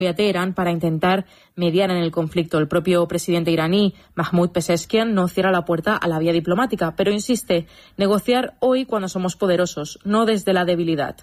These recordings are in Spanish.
a Teherán para intentar mediar en el conflicto. El propio presidente iraní, Mahmoud Pezeshkian, no cierra la puerta a la vía diplomática, pero insiste, negociar hoy cuando somos poderosos, no desde la debilidad.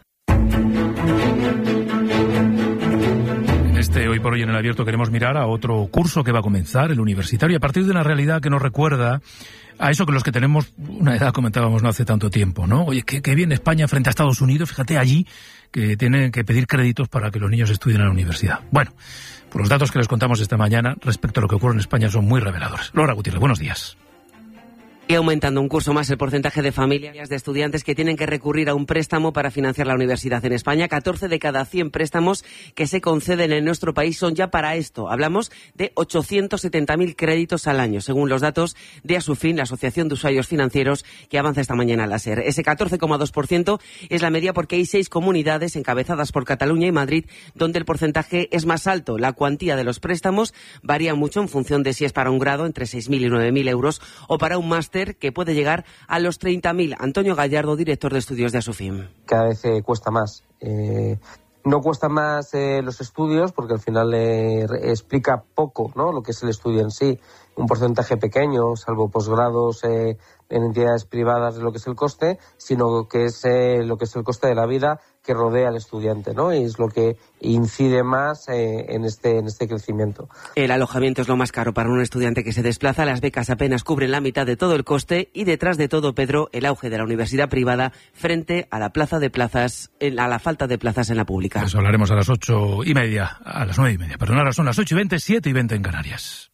Hoy por hoy en El Abierto queremos mirar a otro curso que va a comenzar, el universitario, a partir de una realidad que nos recuerda a eso que los que tenemos una edad comentábamos no hace tanto tiempo, ¿no? Oye, qué bien España frente a Estados Unidos, fíjate allí que tienen que pedir créditos para que los niños estudien en la universidad. Bueno, pues los datos que les contamos esta mañana respecto a lo que ocurre en España son muy reveladores. Laura Gutiérrez, buenos días. Y aumentando un curso más el porcentaje de familias de estudiantes que tienen que recurrir a un préstamo para financiar la universidad en España. 14 de cada 100 préstamos que se conceden en nuestro país son ya para esto. Hablamos de 870.000 créditos al año, según los datos de Asufin, la Asociación de Usuarios Financieros, que avanza esta mañana a la SER. Ese 14,2% es la media porque hay 6 comunidades encabezadas por Cataluña y Madrid donde el porcentaje es más alto. La cuantía de los préstamos varía mucho en función de si es para un grado entre 6.000 y 9.000 euros o para un máster que puede llegar a los 30.000. Antonio Gallardo, director de estudios de Asufim. Cada vez cuesta más. No cuesta más los estudios porque al final explica poco, ¿no?, lo que es el estudio en sí. Un porcentaje pequeño, salvo posgrados en entidades privadas de lo que es el coste, sino que es lo que es el coste de la vida que rodea al estudiante, ¿no? Y es lo que incide más en este crecimiento. El alojamiento es lo más caro para un estudiante que se desplaza. Las becas apenas cubren la mitad de todo el coste y detrás de todo, Pedro, el auge de la universidad privada frente a la falta de plazas en la pública. Eso hablaremos a las 8:30, a las 9:30. Perdón, ahora son las 8:20, 7:20 en Canarias.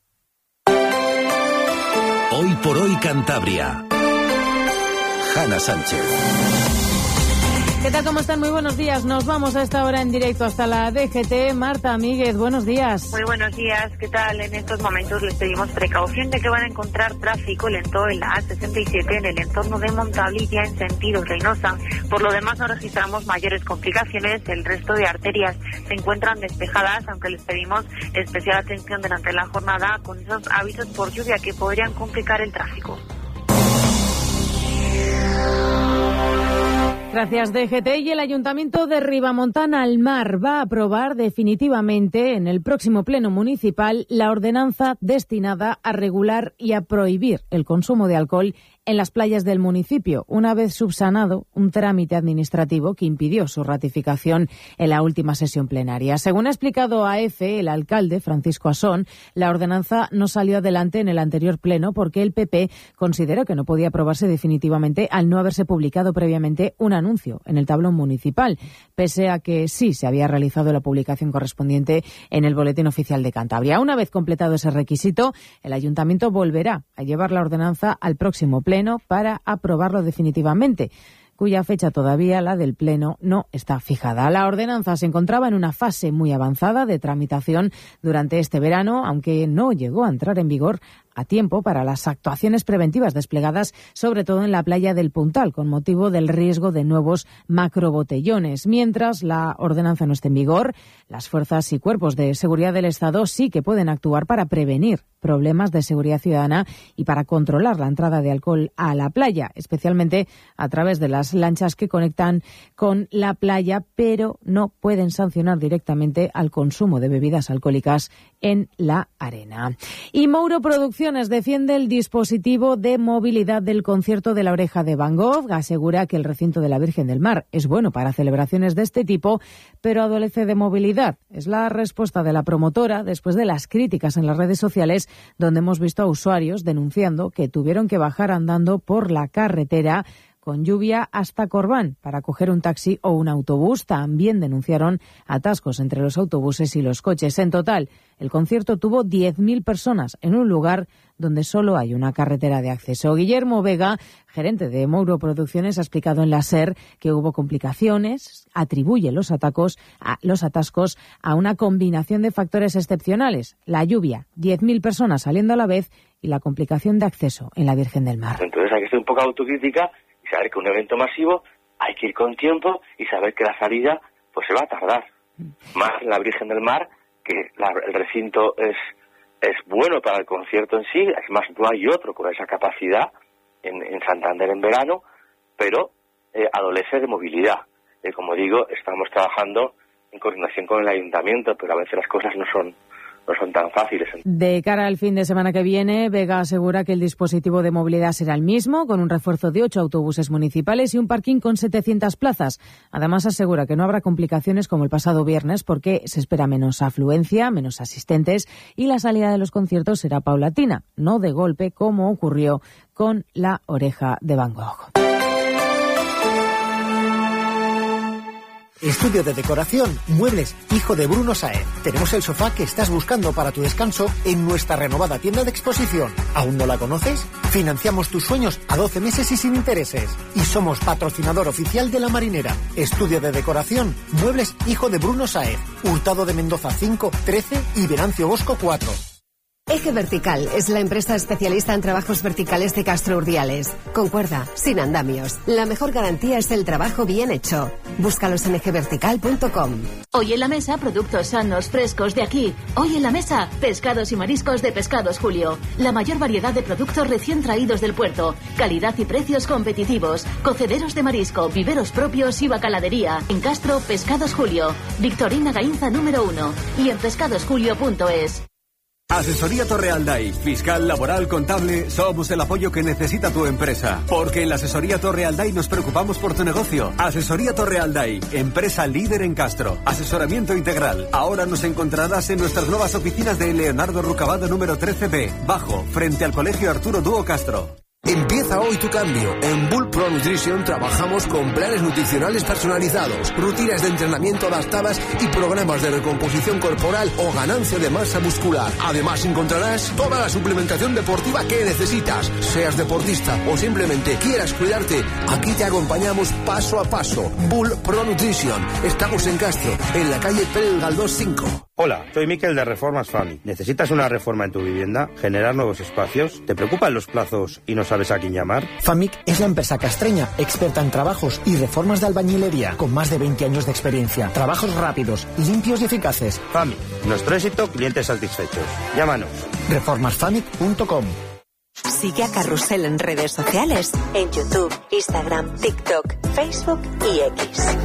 Hoy por hoy Cantabria. Hanna Sánchez. ¿Qué tal? ¿Cómo están? Muy buenos días. Nos vamos a esta hora en directo hasta la DGT. Marta Míguez, buenos días. Muy buenos días. ¿Qué tal? En estos momentos les pedimos precaución de que van a encontrar tráfico lento en la A67 en el entorno de Montavilla en sentido Reynosa. Por lo demás no registramos mayores complicaciones. El resto de arterias se encuentran despejadas, aunque les pedimos especial atención durante la jornada con esos avisos por lluvia que podrían complicar el tráfico. Gracias, DGT. Y el Ayuntamiento de Ribamontana al Mar va a aprobar definitivamente en el próximo pleno municipal la ordenanza destinada a regular y a prohibir el consumo de alcohol en las playas del municipio, una vez subsanado un trámite administrativo que impidió su ratificación en la última sesión plenaria. Según ha explicado a EFE el alcalde Francisco Asón, la ordenanza no salió adelante en el anterior pleno porque el PP consideró que no podía aprobarse definitivamente al no haberse publicado previamente un anuncio en el tablón municipal, pese a que sí se había realizado la publicación correspondiente en el Boletín Oficial de Cantabria. Una vez completado ese requisito, el ayuntamiento volverá a llevar la ordenanza al próximo pleno para aprobarlo definitivamente, cuya fecha todavía, la del pleno, no está fijada. La ordenanza se encontraba en una fase muy avanzada de tramitación durante este verano, aunque no llegó a entrar en vigor a tiempo para las actuaciones preventivas desplegadas sobre todo en la playa del Puntal con motivo del riesgo de nuevos macrobotellones. Mientras la ordenanza no esté en vigor, las fuerzas y cuerpos de seguridad del Estado sí que pueden actuar para prevenir problemas de seguridad ciudadana y para controlar la entrada de alcohol a la playa, especialmente a través de las lanchas que conectan con la playa, pero no pueden sancionar directamente al consumo de bebidas alcohólicas en la arena. Y Mouro Producciones defiende el dispositivo de movilidad del concierto de la Oreja de Van Gogh. Asegura que el recinto de la Virgen del Mar es bueno para celebraciones de este tipo, pero adolece de movilidad. Es la respuesta de la promotora después de las críticas en las redes sociales, donde hemos visto a usuarios denunciando que tuvieron que bajar andando por la carretera con lluvia hasta Corbán para coger un taxi o un autobús. También denunciaron atascos entre los autobuses y los coches. En total, el concierto tuvo 10.000 personas en un lugar donde solo hay una carretera de acceso. Guillermo Vega, gerente de Mouro Producciones, ha explicado en la SER que hubo complicaciones, atribuye los atascos a una combinación de factores excepcionales: la lluvia, 10.000 personas saliendo a la vez y la complicación de acceso en la Virgen del Mar. Entonces hay que hacer un poco de autocrítica y saber que un evento masivo hay que ir con tiempo y saber que la salida pues se va a tardar. Más en la Virgen del Mar, que el recinto es bueno para el concierto en sí, es más, no hay otro con esa capacidad en Santander en verano, pero adolece de movilidad. Como digo, estamos trabajando en coordinación con el ayuntamiento, pero a veces las cosas no son tan fáciles. De cara al fin de semana que viene, Vega asegura que el dispositivo de movilidad será el mismo, con un refuerzo de 8 autobuses municipales y un parking con 700 plazas. Además, asegura que no habrá complicaciones como el pasado viernes porque se espera menos afluencia, menos asistentes y la salida de los conciertos será paulatina, no de golpe como ocurrió con La Oreja de Van Gogh. Estudio de decoración, muebles, hijo de Bruno Saez. Tenemos el sofá que estás buscando para tu descanso en nuestra renovada tienda de exposición. ¿Aún no la conoces? Financiamos tus sueños a 12 meses y sin intereses. Y somos patrocinador oficial de La Marinera. Estudio de decoración, muebles, hijo de Bruno Saez. Hurtado de Mendoza 5, 13 y Venancio Bosco 4. Eje Vertical es la empresa especialista en trabajos verticales de Castro Urdiales. Con cuerda, sin andamios. La mejor garantía es el trabajo bien hecho. Búscalos en ejevertical.com. Hoy en la mesa, productos sanos, frescos de aquí. Hoy en la mesa, pescados y mariscos de Pescados Julio. La mayor variedad de productos recién traídos del puerto. Calidad y precios competitivos. Cocederos de marisco, viveros propios y bacaladería. En Castro, Pescados Julio. Victorina Gainza número 1. Y en pescadosjulio.es. Asesoría Torrealday, fiscal, laboral, contable, somos el apoyo que necesita tu empresa. Porque en la Asesoría Torrealday nos preocupamos por tu negocio. Asesoría Torrealday, empresa líder en Castro. Asesoramiento integral. Ahora nos encontrarás en nuestras nuevas oficinas de Leonardo Rucabado número 13B, bajo, frente al Colegio Arturo Dúo Castro. Empieza hoy tu cambio. En Bull Pro Nutrition trabajamos con planes nutricionales personalizados, rutinas de entrenamiento adaptadas y programas de recomposición corporal o ganancia de masa muscular. Además encontrarás toda la suplementación deportiva que necesitas. Seas deportista o simplemente quieras cuidarte, aquí te acompañamos paso a paso. Bull Pro Nutrition. Estamos en Castro, en la calle Pérez Galdós 5. Hola, soy Miquel de Reformas Fami. ¿Necesitas una reforma en tu vivienda? ¿Generar nuevos espacios? ¿Te preocupan los plazos y no sabes a quién llamar? Famic es la empresa castreña, experta en trabajos y reformas de albañilería, con más de 20 años de experiencia. Trabajos rápidos, limpios y eficaces. Famic, nuestro éxito, clientes satisfechos. Llámanos. Reformasfamic.com. Sigue a Carrusel en redes sociales, en YouTube, Instagram, TikTok, Facebook y X.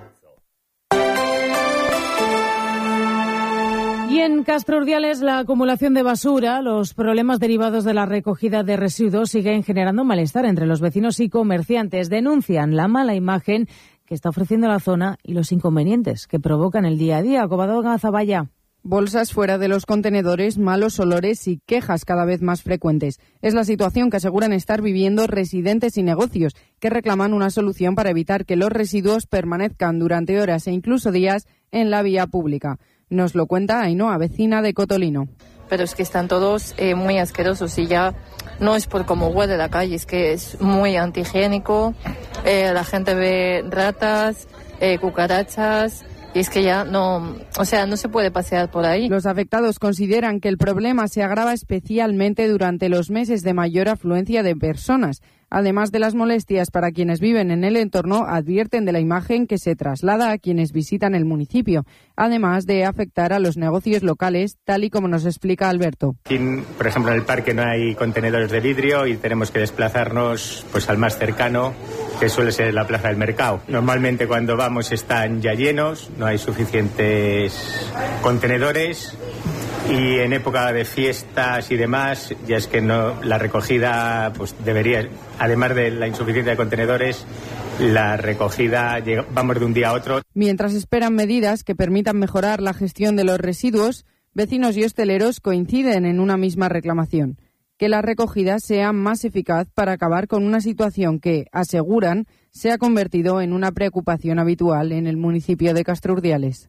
Y en Castro Urdiales, la acumulación de basura, los problemas derivados de la recogida de residuos siguen generando malestar entre los vecinos y comerciantes. Denuncian la mala imagen que está ofreciendo la zona y los inconvenientes que provocan el día a día. Covadonga Zavalla. Bolsas fuera de los contenedores, malos olores y quejas cada vez más frecuentes. Es la situación que aseguran estar viviendo residentes y negocios, que reclaman una solución para evitar que los residuos permanezcan durante horas e incluso días en la vía pública. Nos lo cuenta Ainhoa, vecina de Cotolino. Pero es que están todos muy asquerosos y ya no es por cómo huele la calle, es que es muy antihigiénico, la gente ve ratas, cucarachas. Y es que ya no se puede pasear por ahí. Los afectados consideran que el problema se agrava especialmente durante los meses de mayor afluencia de personas. Además de las molestias para quienes viven en el entorno, advierten de la imagen que se traslada a quienes visitan el municipio, además de afectar a los negocios locales, tal y como nos explica Alberto. Aquí, por ejemplo, en el parque no hay contenedores de vidrio y tenemos que desplazarnos al más cercano, que suele ser la Plaza del Mercado. Normalmente cuando vamos están ya llenos, no hay suficientes contenedores. Y en época de fiestas y demás, ya es que no, la recogida debería, además de la insuficiencia de contenedores, la recogida vamos de un día a otro. Mientras esperan medidas que permitan mejorar la gestión de los residuos, vecinos y hosteleros coinciden en una misma reclamación: que la recogida sea más eficaz para acabar con una situación que, aseguran, se ha convertido en una preocupación habitual en el municipio de Castro Urdiales.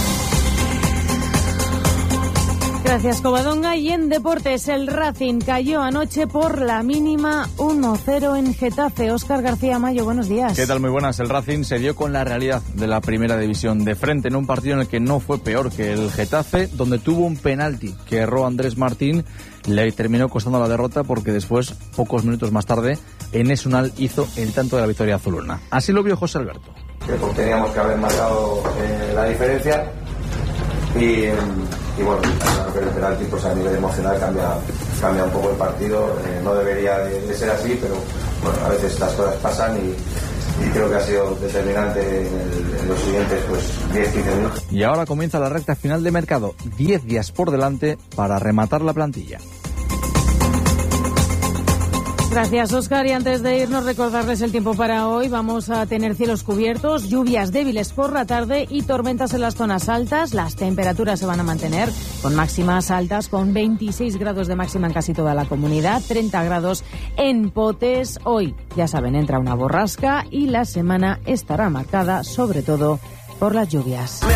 Gracias, Covadonga. Y en deportes, el Racing cayó anoche por la mínima 1-0 en Getafe. Óscar García Mayo, buenos días. ¿Qué tal? Muy buenas. El Racing se dio con la realidad de la primera división de frente en un partido en el que no fue peor que el Getafe, donde tuvo un penalti que erró Andrés Martín. Le terminó costando la derrota porque después, pocos minutos más tarde, Enes Unal hizo el tanto de la victoria azulona. Así lo vio José Alberto. Creo que teníamos que haber marcado la diferencia y bueno, claro que el penalti a nivel emocional cambia un poco el partido. No debería de ser así, pero bueno, a veces estas cosas pasan y creo que ha sido determinante en los siguientes 10-15 minutos. Y ahora comienza la recta final de mercado, 10 días por delante para rematar la plantilla. Gracias, Óscar. Y antes de irnos, recordarles el tiempo para hoy. Vamos a tener cielos cubiertos, lluvias débiles por la tarde y tormentas en las zonas altas. Las temperaturas se van a mantener con máximas altas, con 26 grados de máxima en casi toda la comunidad, 30 grados en Potes. Hoy, ya saben, entra una borrasca y la semana estará marcada sobre todo por las lluvias.